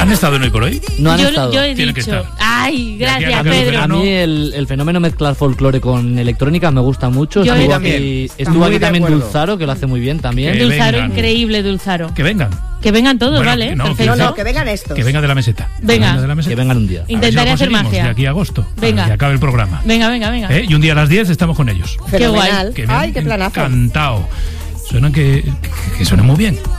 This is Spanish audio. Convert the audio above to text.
¿Han estado en Hoy por Hoy? No han estado. Yo he Tienen que dicho. estar. Ay, gracias, aquí a Pedro. A mí el fenómeno mezclar folclore con electrónica me gusta mucho. Yo Estuvo también. aquí, Está estuvo muy aquí de también acuerdo. Dulzaro, que lo hace muy bien también. Que Dulzaro, vengan. increíble, Dulzaro. Que vengan. Que vengan todos, Bueno, ¿vale? que no, Perfecto. No, que vengan estos. Que venga de la meseta. Venga. De la meseta. Que vengan un día. A ver si Intentaré lo hacer conseguimos magia. de aquí a agosto. Venga. Que acabe el programa. Venga, venga, venga. Y un día a las 10 estamos con ellos. Fenomenal. guay. Que me Ay, han qué planazo. encantado. Suenan que suenan muy bien.